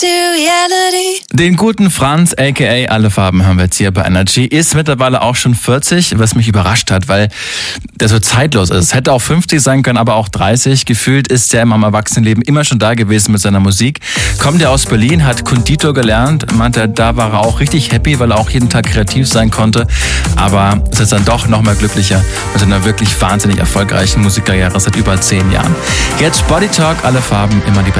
Den guten Franz, a.k.a. Alle Farben, haben wir jetzt hier bei Energy, ist mittlerweile auch schon 40, was mich überrascht hat, weil der so zeitlos ist. Es hätte auch 50 sein können, aber auch 30. Gefühlt ist er im Erwachsenenleben immer schon da gewesen mit seiner Musik. Kommt er aus Berlin, hat Konditor gelernt, meint er, da war er auch richtig happy, weil er auch jeden Tag kreativ sein konnte. Aber ist jetzt dann doch noch mal glücklicher mit einer wirklich wahnsinnig erfolgreichen Musikkarriere seit über 10 Jahren. Jetzt Body Talk, Alle Farben, immer die besten.